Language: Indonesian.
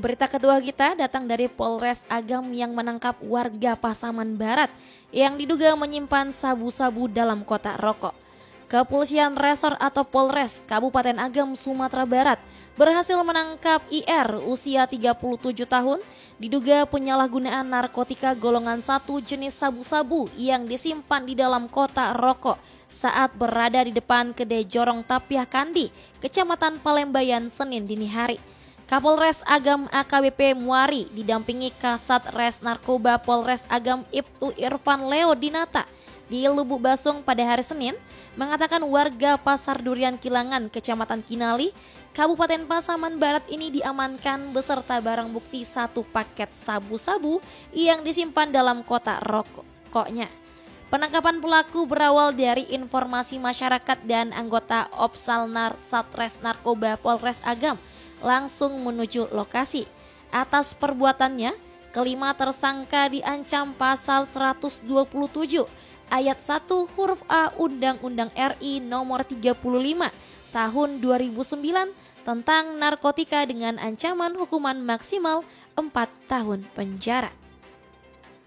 Berita kedua kita datang dari Polres Agam yang menangkap warga Pasaman Barat yang diduga menyimpan sabu-sabu dalam kotak rokok. Kepolisian Resor atau Polres Kabupaten Agam, Sumatera Barat berhasil menangkap IR usia 37 tahun diduga penyalahgunaan narkotika golongan 1 jenis sabu-sabu yang disimpan di dalam kotak rokok saat berada di depan kedai Jorong Tapiah Kandi, Kecamatan Palembayan, Senin dini hari. Kapolres Agam AKBP Muari didampingi Kasat Res Narkoba Polres Agam Ibtu Irfan Leo Dinata di Lubuk Basung pada hari Senin mengatakan warga Pasar Durian Kilangan, Kecamatan Kinali, Kabupaten Pasaman Barat ini diamankan beserta barang bukti 1 paket sabu-sabu yang disimpan dalam kotak rokoknya. Penangkapan pelaku berawal dari informasi masyarakat dan anggota Opsalnar Satres Narkoba Polres Agam langsung menuju lokasi. Atas perbuatannya, kelima tersangka diancam pasal 127 ayat 1 huruf A Undang-Undang RI nomor 35 tahun 2009 tentang narkotika dengan ancaman hukuman maksimal 4 tahun penjara.